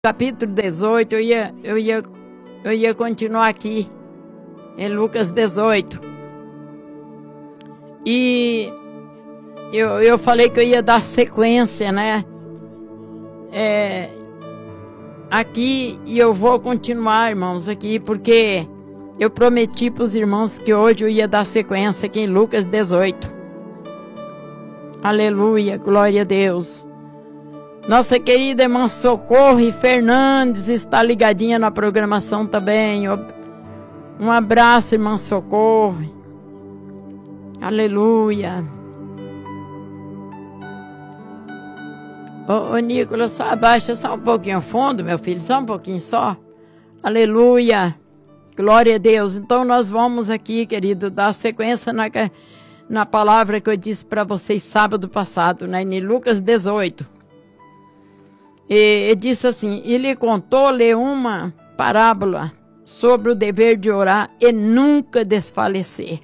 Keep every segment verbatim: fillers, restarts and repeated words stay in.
Capítulo dezoito, eu ia, eu ia, eu ia continuar aqui, em Lucas dezoito. E eu, eu falei que eu ia dar sequência, né? É, aqui, e eu vou continuar, irmãos, aqui, porque eu prometi para os irmãos que hoje eu ia dar sequência aqui em Lucas dezoito. Aleluia, glória a Deus. Nossa querida irmã Socorro Fernandes está ligadinha na programação também. Um abraço, irmã Socorro. Aleluia. Ô, ô Nicolas, só abaixa só um pouquinho o fundo, meu filho, só um pouquinho só. Aleluia. Glória a Deus. Então nós vamos aqui, querido, dar sequência na, na palavra que eu disse para vocês sábado passado, né? Em Lucas dezoito. E, e disse assim, e lhe contou-lhe uma parábola sobre o dever de orar e nunca desfalecer.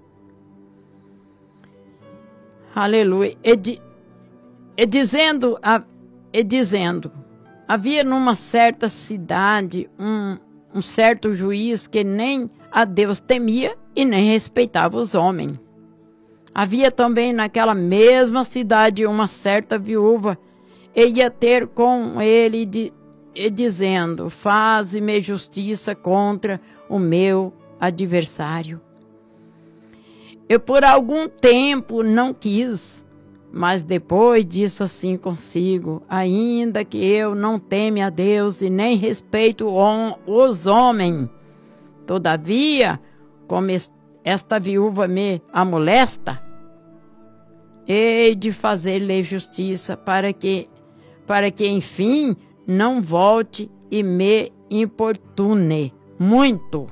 Aleluia. E, di, e, dizendo, a, e dizendo, havia numa certa cidade um, um certo juiz que nem a Deus temia e nem respeitava os homens. Havia também naquela mesma cidade uma certa viúva e ia ter com ele de, e dizendo, faze-me justiça contra o meu adversário. Eu por algum tempo não quis, mas depois disse assim consigo, ainda que eu não teme a Deus e nem respeito os homens, todavia, como esta viúva me amolesta, hei de fazer-lhe justiça para que para que, enfim, não volte e me importune muito.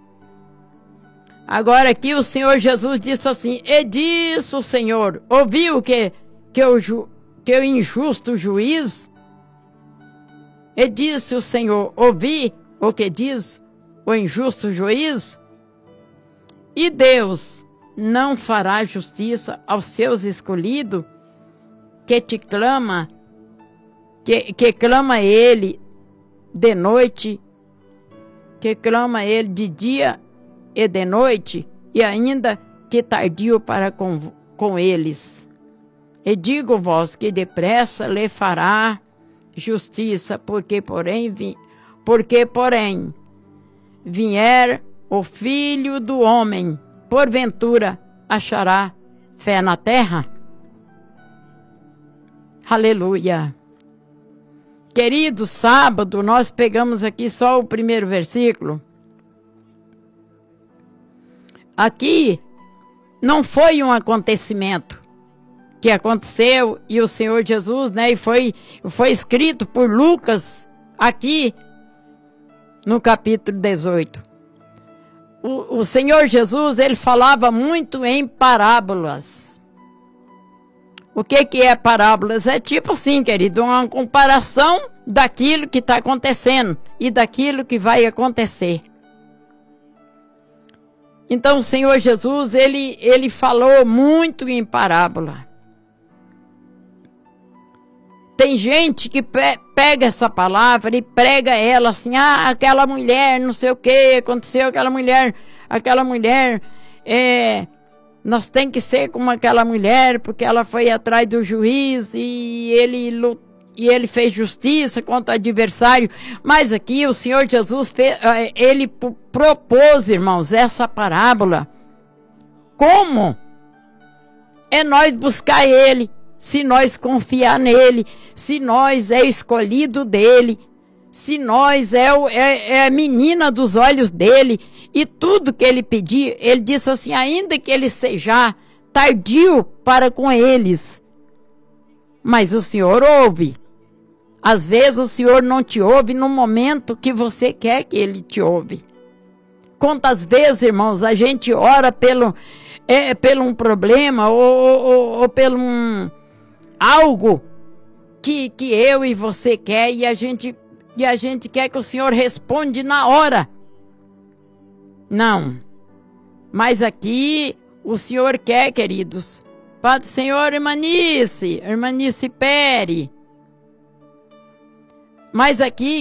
Agora aqui o Senhor Jesus disse assim, e disse o Senhor, ouviu que, que, o, ju, que o injusto juiz? E disse o Senhor, ouvi o que diz o injusto juiz? E Deus não fará justiça aos seus escolhidos, que te clama Que, que clama ele de noite, que clama ele de dia e de noite, e ainda que tardio para com, com eles. E digo-vos que depressa lhe fará justiça, porque porém, vi, porque, porém vier o Filho do Homem, porventura achará fé na terra? Aleluia. Querido, sábado nós pegamos aqui só o primeiro versículo. Aqui não foi um acontecimento que aconteceu e o Senhor Jesus, né, e foi, foi escrito por Lucas aqui no capítulo dezoito. O, o Senhor Jesus, ele falava muito em parábolas. O que que é parábolas? É tipo assim, querido, uma comparação daquilo que está acontecendo e daquilo que vai acontecer. Então o Senhor Jesus, ele, ele falou muito em parábola. Tem gente que pe pega essa palavra e prega ela assim, ah, aquela mulher, não sei o que, aconteceu aquela mulher, aquela mulher, é... nós temos que ser como aquela mulher, porque ela foi atrás do juiz e ele, e ele fez justiça contra o adversário. Mas aqui o Senhor Jesus, fez, ele propôs, irmãos, essa parábola. Como é nós buscar ele, se nós confiar nele, se nós é escolhido dele, se nós é, é, é a menina dos olhos dele, e tudo que ele pedir, ele disse assim, ainda que ele seja tardio para com eles, mas o Senhor ouve. Às vezes o Senhor não te ouve no momento que você quer que ele te ouve. Quantas vezes, irmãos, a gente ora pelo, é, pelo um problema ou, ou, ou pelo um, algo que, que eu e você quer e a gente... E a gente quer que o Senhor responda na hora. Não. Mas aqui o Senhor quer, queridos. Pai do Senhor, irmanice, irmanice Pere. Mas aqui